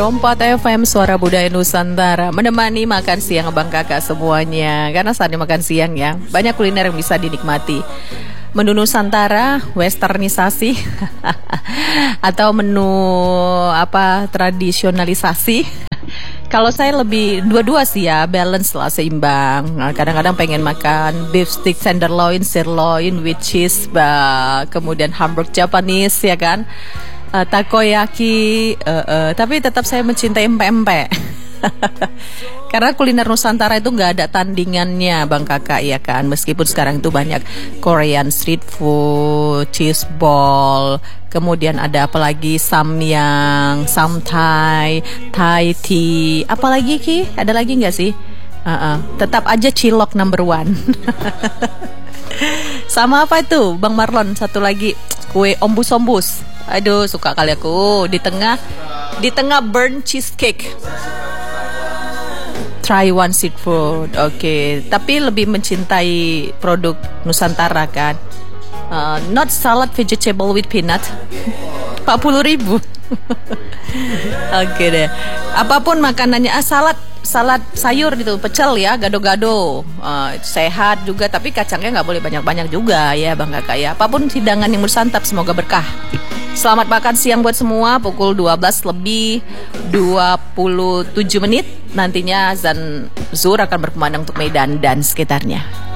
104 FM Suara Budaya Nusantara, menemani makan siang abang kakak semuanya. Karena saatnya makan siang ya, banyak kuliner yang bisa dinikmati. Menu Nusantara, westernisasi atau menu tradisionalisasi. Kalau saya lebih dua-dua sih ya, balance lah, seimbang. Kadang-kadang pengen makan beef stick tenderloin, sirloin with cheese, kemudian hamburg Japanese ya kan, takoyaki, tapi tetap saya mencintai empek-empek. Karena kuliner Nusantara itu nggak ada tandingannya bang kakak ya kan. Meskipun sekarang itu banyak Korean street food, cheese ball, kemudian ada apalagi samyang, samthai, thai tea, apalagi Ki? Ada lagi nggak sih? Tetap aja cilok number one. Sama apa itu Bang Marlon? Satu lagi kue ombus-ombus. Aduh suka kali aku di tengah burnt cheesecake. Try one street food, oke. Tapi lebih mencintai produk Nusantara kan. Not salad vegetable with peanut. 40.000. Oke deh. Apapun makanannya, salad sayur gitu, pecel ya, gado-gado, sehat juga. Tapi kacangnya nggak boleh banyak-banyak juga ya bang kakak ya. Apapun hidangan yang bersantap semoga berkah. Selamat makan siang buat semua. Pukul 12 lebih 27 menit nantinya azan zuhur akan berkumandang untuk Medan dan sekitarnya.